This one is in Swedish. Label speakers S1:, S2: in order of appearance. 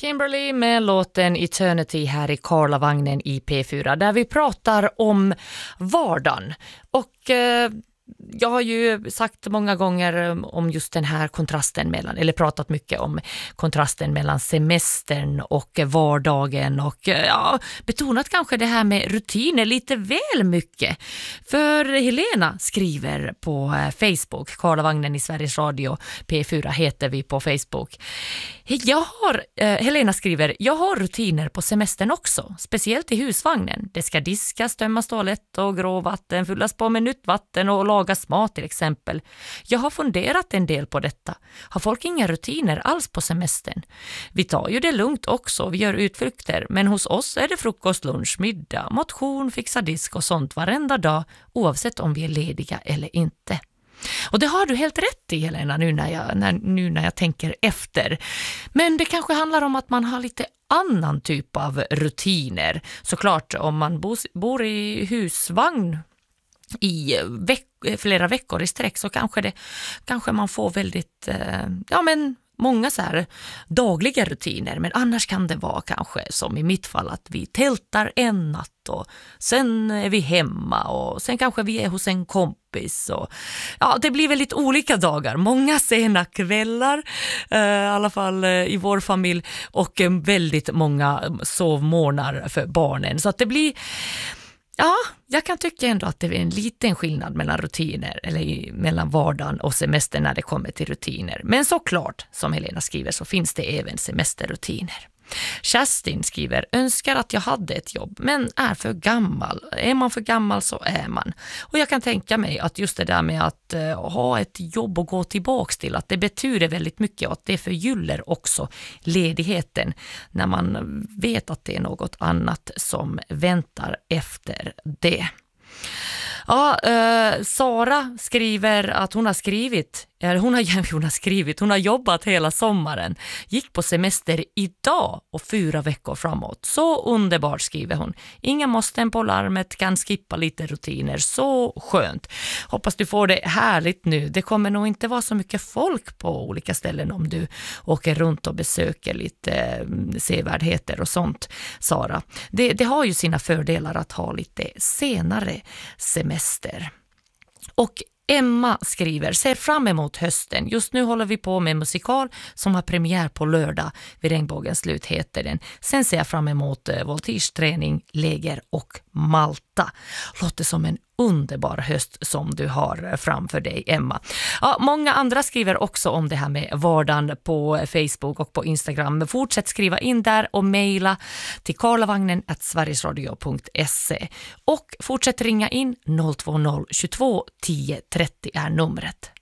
S1: Kimberly med låten Eternity här i Karlavagnen i P4 där vi pratar om vardagen. Och jag har ju sagt många gånger om just den här kontrasten mellan, eller pratat mycket om kontrasten mellan semestern och vardagen och betonat kanske det här med rutiner lite väl mycket. För Helena skriver på Facebook, Karlavagnen i Sveriges Radio, P4 heter vi på Facebook. Helena skriver, jag har rutiner på semestern också, speciellt i husvagnen. Det ska diskas, tömmas toalett och gråvatten, fyllas på med nytt vatten och lagas mat till exempel. Jag har funderat en del på detta. Har folk inga rutiner alls på semestern? Vi tar ju det lugnt också, vi gör utflykter, men hos oss är det frukost, lunch, middag, motion, fixa disk och sånt varenda dag, oavsett om vi är lediga eller inte. Och det har du helt rätt i, Helena, nu när jag tänker efter. Men det kanske handlar om att man har lite annan typ av rutiner. Såklart, om man bor i husvagn i flera veckor i sträck så kanske man får väldigt många så här dagliga rutiner, men annars kan det vara kanske som i mitt fall att vi tältar en natt och sen är vi hemma och sen kanske vi är hos en kompis och det blir väldigt olika dagar, många sena kvällar i alla fall i vår familj och väldigt många sovmorgnar för barnen, så att det blir jag kan tycka ändå att det är en liten skillnad mellan rutiner eller mellan vardagen och semester när det kommer till rutiner. Men såklart, som Helena skriver, så finns det även semesterrutiner. Kerstin skriver, önskar att jag hade ett jobb men är för gammal. Är man för gammal så är man. Och jag kan tänka mig att just det där med att ha ett jobb och gå tillbaks till, att det betyder väldigt mycket och att det förgyller också ledigheten när man vet att det är något annat som väntar efter det. Sara skriver att hon har jobbat hela sommaren, gick på semester idag och 4 veckor framåt. Så underbart, skriver hon. Inga måsten på larmet, kan skippa lite rutiner, så skönt. Hoppas du får det härligt nu. Det kommer nog inte vara så mycket folk på olika ställen om du åker runt och besöker lite sevärdheter och sånt, Sara. Det har ju sina fördelar att ha lite senare semester. Och Emma skriver, ser fram emot hösten. Just nu håller vi på med musikal som har premiär på lördag. Vid regnbågens slut heter den. Sen ser jag fram emot voltigeträning, läger och Malta. Låter som en underbar höst som du har framför dig, Emma. Många andra skriver också om det här med vardagen på Facebook och på Instagram. Fortsätt skriva in där och mejla till karlavagnen@sverigesradio.se och fortsätt ringa in 020 22 10 30 är numret.